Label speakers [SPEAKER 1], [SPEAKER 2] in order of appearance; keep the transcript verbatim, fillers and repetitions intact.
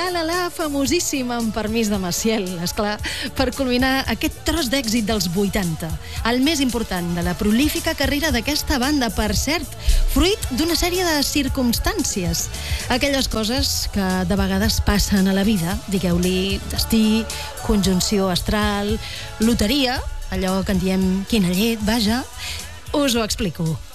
[SPEAKER 1] tra-la-la famosíssima, amb permís de Maciel, esclar, per culminar aquest tros d'èxit dels vuitanta, el més important de la prolífica carrera d'aquesta banda, per cert, fruit d'una sèrie de circumstàncies. Aquelles coses que de vegades passen a la vida, digueu-li destí, conjunció astral, loteria, allò que en diem quina llet, vaja. Us ho explico.